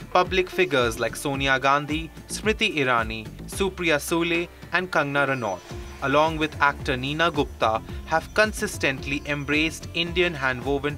Public figures like Sonia Gandhi, Smriti Irani, Supriya Sule, and Kangna Ranaut, along with actor Neena Gupta, have consistently embraced Indian handwoven